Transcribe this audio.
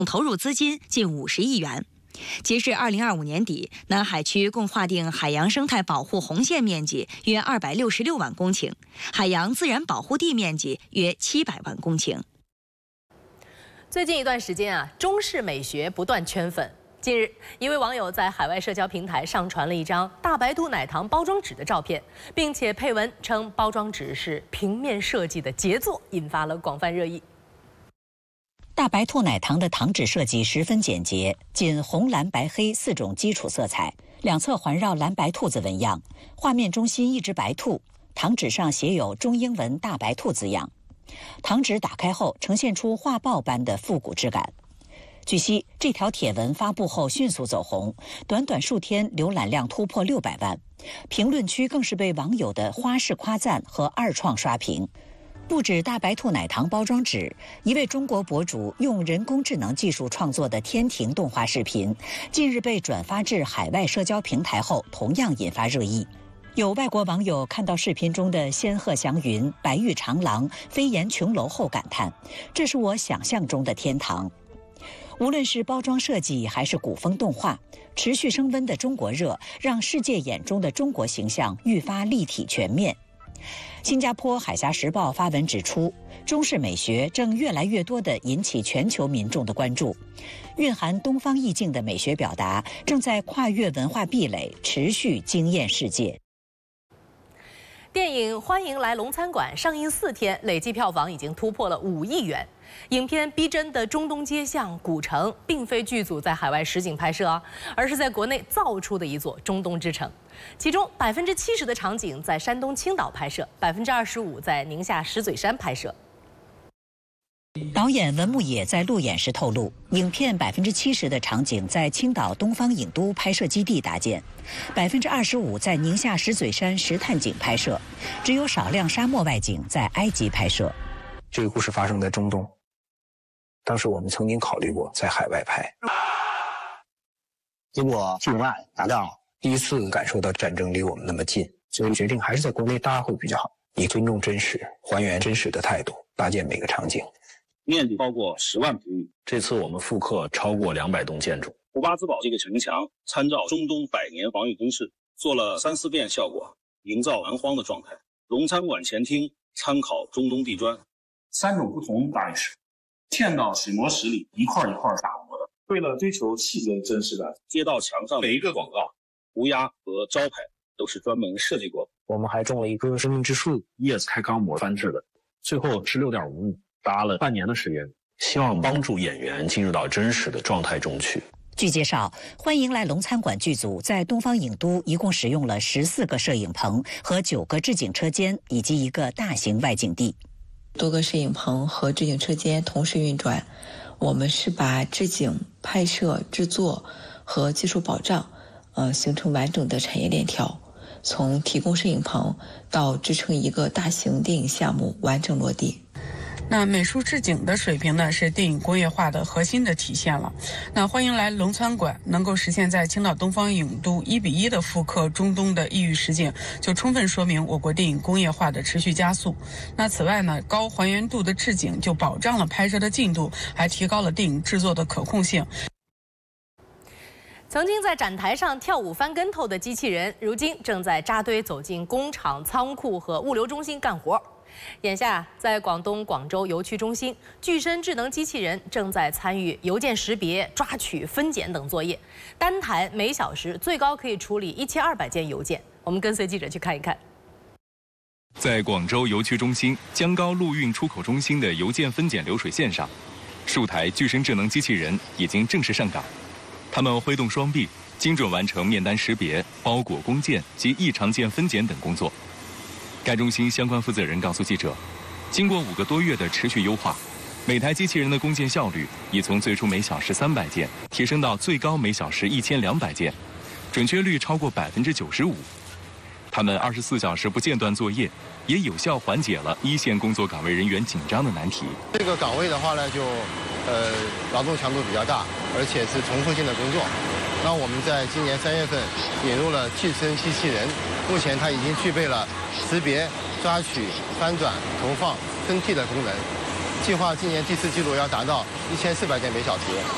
投入资金近50亿元。截至2025年底，南海区共划定海洋生态保护红线面积约266万公顷，海洋自然保护地面积约700万公顷。 最近一段时间中式美学不断圈粉。近日，一位网友在海外社交平台上传了一张大白兔奶糖包装纸的照片，并且配文称包装纸是平面设计的杰作，引发了广泛热议。 大白兔奶糖的糖纸设计十分简洁，仅红、蓝、白、黑4种基础色彩，两侧环绕蓝白兔子纹样，画面中心一只白兔，糖纸上写有中英文大白兔字样。糖纸打开后呈现出画报般的复古质感。据悉，这条帖文发布后迅速走红，短短数天浏览量突破600万，评论区更是被网友的花式夸赞和二创刷屏。不止大白兔奶糖包装纸，一位中国博主用人工智能技术创作的天庭动画视频，近日被转发至海外社交平台后，同样引发热议。有外国网友看到视频中的仙鹤祥云、白玉长廊、飞檐琼楼后感叹：“这是我想象中的天堂。”无论是包装设计还是古风动画，持续升温的中国热让世界眼中的中国形象愈发立体全面。新加坡海峡时报发文指出，中式美学正越来越多地引起全球民众的关注，蕴含东方意境的美学表达正在跨越文化壁垒，持续惊艳世界。 电影《欢迎来龙餐馆》上映4天，累计票房已经突破了5亿元。影片逼真的中东街巷、古城，并非剧组在海外实景拍摄而是在国内造出的一座中东之城。其中70%的场景在山东青岛拍摄，25%在宁夏石嘴山拍摄。 导演文牧野在路演时透露，影片70%的场景在青岛东方影都拍摄基地搭建，25%在宁夏石嘴山石炭井拍摄，只有少量沙漠外景在埃及拍摄。 这个故事发生在中东，当时我们曾经考虑过在海外拍，结果境外打仗，第一次感受到战争离我们那么近，所以决定还是在国内搭会比较好，以尊重真实、还原真实的态度搭建每个场景。 面积超过10万平米。 这次我们复刻超过200栋建筑。 胡巴兹堡这个城墙参照中东100年防御工事，做了3-4遍效果，营造蛮荒的状态。龙餐馆前厅参考中东地砖，3种不同大理石嵌到水磨石里，一块一块打磨的。为了追求细节的真实感，街道墙上每一个广告、涂鸦和招牌都是专门设计过的。 我们还种了一棵生命之树， 叶子开钢模翻制的，最后是6.5亩，搭了半年的时间，希望帮助演员进入到真实的状态中去。 据介绍，欢迎来龙餐馆剧组在东方影都一共使用了14个摄影棚和9个置景车间，以及一个大型外景地。 多个摄影棚和置景车间同时运转，我们是把置景、拍摄、制作和技术保障，形成完整的产业链条，从提供摄影棚到支撑一个大型电影项目完整落地。 那美术置景的水平呢，是电影工业化的核心的体现了。那欢迎来龙餐馆能够实现在青岛东方影都1:1的复刻中东的异域实景，就充分说明我国电影工业化的持续加速。那此外呢，高还原度的置景就保障了拍摄的进度，还提高了电影制作的可控性。 曾经在展台上跳舞翻跟头的机器人，如今正在扎堆走进工厂、仓库和物流中心干活。眼下，在广东广州邮区中心，具身智能机器人正在参与邮件识别、抓取、分拣等作业，单台每小时最高可以处理1200件邮件。我们跟随记者去看一看。 在广州邮区中心江高陆运出口中心的邮件分拣流水线上，数台具身智能机器人已经正式上岗，它们挥动双臂，精准完成面单识别、包裹公件及异常件分拣等工作。该中心相关负责人告诉记者，经过5个多月的持续优化，每台机器人的工件效率已从最初每小时300件提升到最高每小时1200件，准确率超过95%。他们24小时不间断作业，也有效缓解了一线工作岗位人员紧张的难题。 这个岗位的话呢，就劳动强度比较大，而且是重复性的工作。那我们在今年3月份引入了具身机器人，目前它已经具备了识别、抓取、翻转、投放、分替的功能。计划今年第4季度要达到1400件每小时。